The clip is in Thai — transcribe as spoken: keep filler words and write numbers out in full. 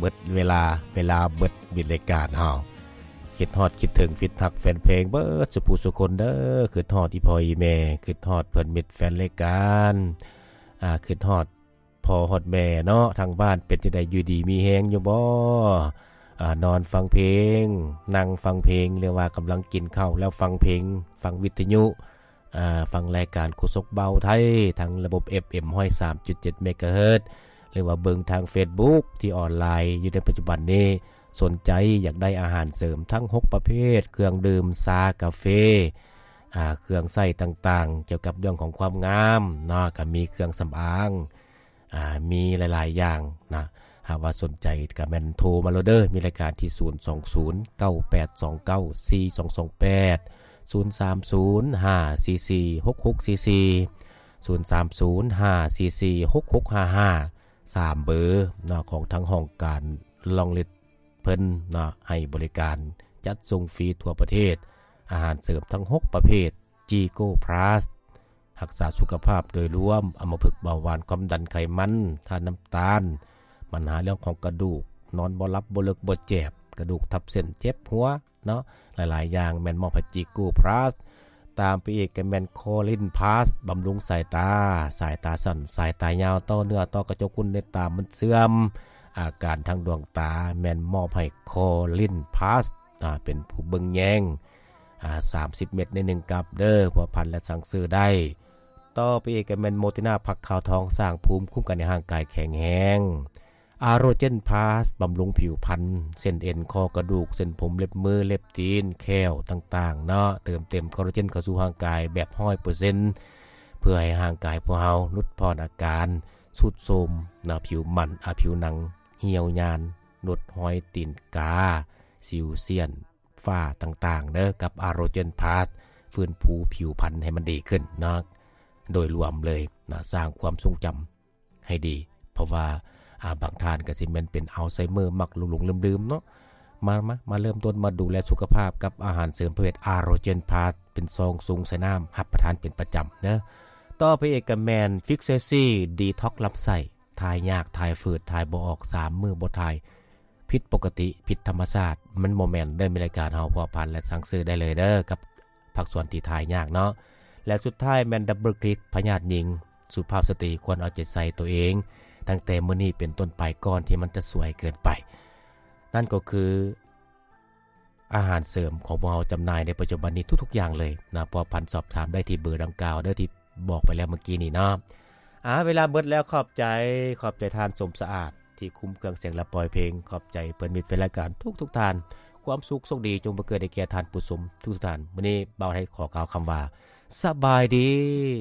บิดเวลาเวลาเบิดบิดรายการเฮาคิดฮอดคิดถึงฟิตทักแฟนเพลงเบิดสุผู้สุคนเด้อคิดฮอดอีพ่ออีแม่คิดฮอดเพิ่นมิตรแฟนรายการอ่าคิดฮอดพ่อฮอดแม่เนาะทางบ้านเป็นจังได๋อยู่ดีมีแฮงอยู่บ่อ่านอนฟังเพลงนั่งฟังเพลงหรือว่ากำลังกินข้าวแล้วฟังเพลงฟังวิทยุอ่าฟังรายการโคศกเบาไทยทางระบบ เอฟ เอ็ม หนึ่งศูนย์สามจุดเจ็ด เมกะเฮิรตซ์หรือว่าเบิ่งทาง Facebook ที่ออนไลน์อยู่ในปัจจุบันนี้สนใจอยากได้อาหารเสริมทั้งหกประเภทเครื่องดื่มชากาแฟอ่าเครื่องใช้ต่างๆเกี่ยวกับเรื่องของความงามเนาะก็มีเครื่องสำอางอ่ามีหลายๆอย่างนะหากว่าสนใจก็แม่นโทรมาโลเด้อมีรายการที่ศูนย์ สอง ศูนย์ เก้า แปด สอง เก้า สี่ สอง สอง แปด ศูนย์ สาม ศูนย์ ห้า สี่ สี่ หก หก สี่ สี่ ศูนย์ สาม ศูนย์ ห้า สี่ สี่ หก หก ห้า ห้า สามเบอร์เนาะของทั้งห้องการลองลิตเพิ่นเนาะให้บริการจัดส่งฟรีทั่วประเทศอาหารเสริมทั้งหกประเภท Gigo Plus รักษาสุขภาพโดยรวมอัมพฤกษ์เบาหวานความดันไขมันทานน้ำตาลปัญหาเรื่องของกระดูกนอนบ่หลับบ่เลิกบ่เจ็บกระดูกทับเส้นเจ็บหัวเนาะหลายๆอย่างแม่นมอบให้ Gigo Plus ตามไปอีกก็แม่น Colin Plus บำรุงสายตาสายตาสั้นสายตายาวต่อเนื้อต่อกระจกคุณในตามันเสื่อมอาการทางดวงตาแม่นมอบให้ Colin Plus อ่าเป็นผู้เบิ่งแยงอ่าสามสิบเม็ดในหนึ่งกับเด้อผัวพันและสั่งซื้อได้ต่อไปอีกก็แม่นโมตินาผักขาวทองสร้างภูมิคุ้มกันในร่างกายแข็งแรงอาโรเจนพาสบำรุงผิวพรรณเส้นเอ็นคอกระดูกเส้นผมเล็บมือเล็บตีนแข้วต่างๆเนาะเติมเต็มคอลลาเจนเข้าสู่ร่างกายแบบ หนึ่งร้อยเปอร์เซ็นต์ เพื่อให้ร่างกายพวกเราลดพรอาการสุดโทรมหน้าผิวมันอาผิวหนังเหี่ยวยานลดห้อยตีนกาสิวเซียนฝ้าต่างๆเด้อกับอาโรเจนพาสฟื้นฟูผิวพรรณให้มันดีขึ้นเนาะโดยรวมเลยนะสร้างความทรงจำให้ดีเพราะว่าอ่าบางท่านก็สิแม่นเป็นอัลไซเมอร์มักหลงๆลืมๆเนาะมามามาเริ่มต้นมาดูแลสุขภาพกับอาหารเสริมประเภทอาโรเจนพาสเป็นซองซุงใส่น้ำรับประทานเป็นประจำเด้อต่อไปอีกก็แม่นฟิกเซซี่ดีท็อกลำไส้ทายยากทายฝืดทายบ่ออกสามมื้อบ่ทายผิดปกติผิดธรรมชาติมันบ่แม่นเด้อมีรายการเฮาพอพันและสั่งซื้อได้เลยเด้อกับผักส่วนที่ทายยากเนาะและสุดท้ายแม่นดับเบิลคลิกพยาธิหญิงสุภาพสตรีควรเอาใจใส่ตัวเองตั้งแต่มื้อนี้เป็นต้นไปก่อนที่มันจะสวยเกินไปนั่นก็คืออาหารเสริมของเราจำหน่ายในปัจจุบันนี้ทุกๆอย่างเลยนะพอพันสอบถามได้ที่เบอร์ดังกล่าวเด้อที่บอกไปแล้วเมื่อกี้นี่เนาะอ่าเวลาเบิดแล้วขอบใจขอบใจท่านสมสะอาดที่คุมเครื่องเสียงและปล่อยเพลงขอบใจเพิ่นมิตรเป็นรายการทุกๆท่านความสุขโชคดีจงบังเกิดในแก่ท่านผู้ชมทุกท่านมื้อนี้เบาให้ขอกล่าวคำว่าสบายดี